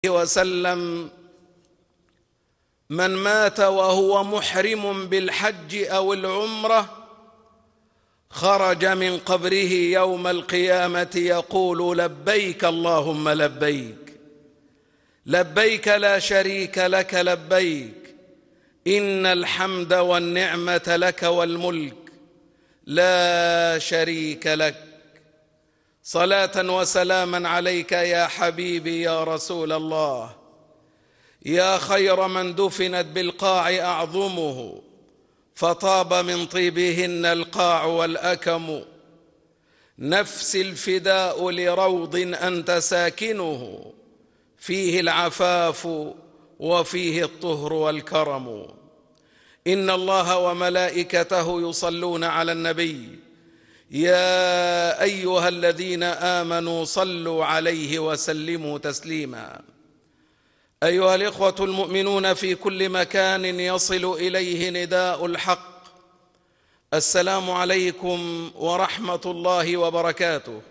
وسلم: من مات وهو محرم بالحج أو العمرة خرج من قبره يوم القيامة يقول: لبيك اللهم لبيك، لبيك لا شريك لك لبيك، إن الحمد والنعمة لك والملك لا شريك لك. صلاة وسلاما عليك يا حبيبي يا رسول الله، يا خير من دفنت بالقاع أعظمه، فطاب من طيبهن القاع والأكم. نفسي الفداء لروض أنت ساكنه، فيه العفاف وفيه الطهر والكرم. إن الله وملائكته يصلون على النبي، يا أيها الذين آمنوا صلوا عليه وسلموا تسليما. أيها الإخوة المؤمنون في كل مكان يصل إليه نداء الحق، السلام عليكم ورحمة الله وبركاته.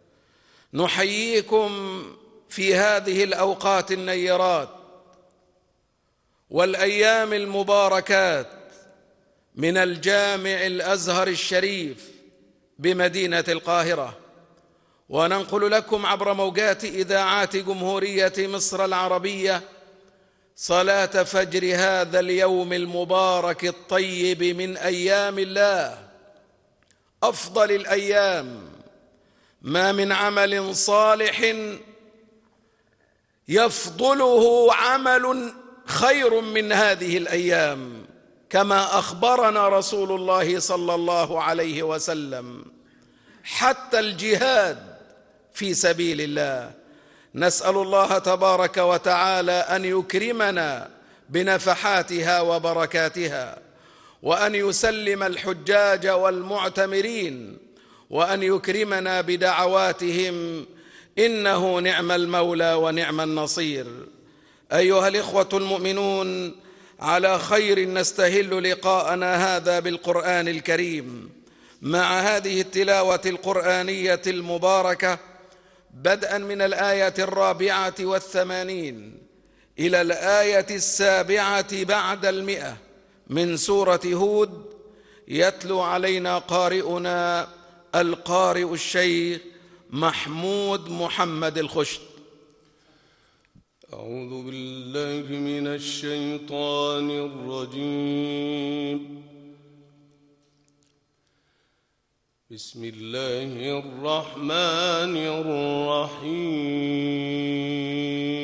نحييكم في هذه الأوقات النيرات والأيام المباركات من الجامع الأزهر الشريف بمدينة القاهرة، وننقل لكم عبر موجات إذاعات جمهورية مصر العربية صلاة فجر هذا اليوم المبارك الطيب من أيام الله، أفضل الأيام. ما من عمل صالح يفضله عمل خير من هذه الأيام، كما أخبرنا رسول الله صلى الله عليه وسلم، حتى الجهاد في سبيل الله. نسأل الله تبارك وتعالى أن يكرمنا بنفحاتها وبركاتها، وأن يسلم الحجاج والمعتمرين، وأن يكرمنا بدعواتهم، إنه نعم المولى ونعم النصير. أيها الإخوة المؤمنون، على خير نستهل لقاءنا هذا بالقرآن الكريم مع هذه التلاوة القرآنية المباركة، بدءا من الآية 84 إلى الآية 7 بعد 100 من سورة هود. يتلو علينا قارئنا القارئ الشيخ محمود محمد الخشت. أعوذ بالله من الشيطان الرجيم. بسم الله الرحمن الرحيم.